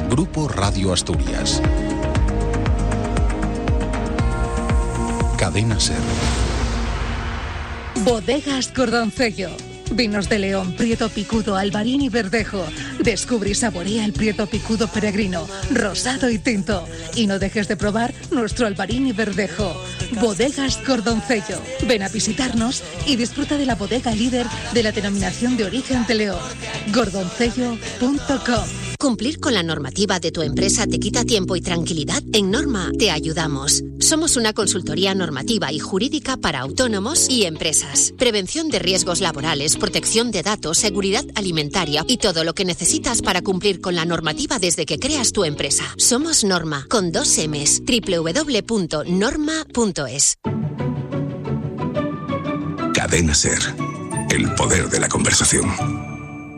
Grupo Radio Asturias. Cadena SER. Bodegas Cordoncello. Vinos de León, Prieto Picudo, Albarín y Verdejo. Descubre y saborea el Prieto Picudo peregrino, rosado y tinto. Y no dejes de probar nuestro Albarín y Verdejo. Bodegas Cordoncello. Ven a visitarnos y disfruta de la bodega líder de la denominación de origen de León. Cordoncello.com. Cumplir con la normativa de tu empresa te quita tiempo y tranquilidad. En Norma te ayudamos. Somos una consultoría normativa y jurídica para autónomos y empresas. Prevención de riesgos laborales, protección de datos, seguridad alimentaria y todo lo que necesitas para cumplir con la normativa desde que creas tu empresa. Somos Norma, con 2 M's. www.norma.es. Cadena SER. El poder de la conversación.